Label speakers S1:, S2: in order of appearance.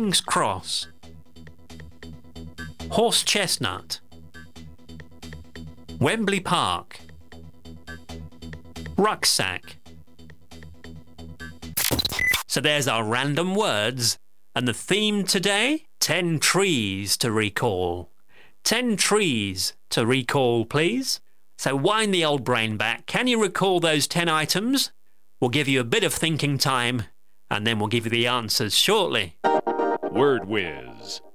S1: King's Cross, Horse Chestnut, Wembley Park, Rucksack. So there's our random words. And the theme today? 10 trees to recall. 10 trees to recall, please. So wind the old brain back. Can you recall those 10 items? We'll give you a bit of thinking time, and then we'll give you the answers shortly.
S2: Word Whiz.